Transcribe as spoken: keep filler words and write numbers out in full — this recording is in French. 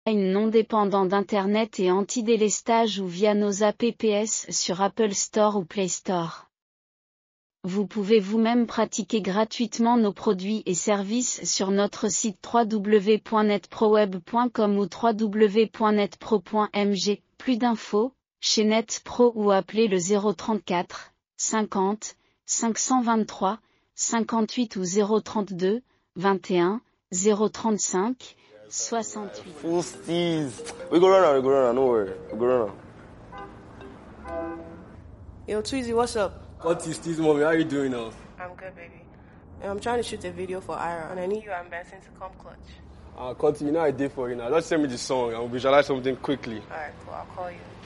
non dépendant d'Internet et anti-délestage ou via nos apps sur Apple Store ou Play Store. Vous pouvez vous-même pratiquer gratuitement nos produits et services sur notre site w w w point net pro web point com ou w w w point net pro point m g. Plus d'infos, chez NetPro ou appelez le zéro trente-quatre, cinquante, cinq cent vingt-trois, cinquante-huit ou zéro trente-deux, vingt et un, zéro trente-cinq, soixante-huit. Full steez. We go run out, we go run out, no worry. We go run out. Yo, Tweezy, what's up? What is this, mommy? How you doing now? I'm good, baby. I'm trying to shoot a video for Ira, and I need you and Benson to come clutch. Ah, uh, continue. You know I did for you now. Just send me the song and we'll visualize something quickly. Alright, cool. I'll call you.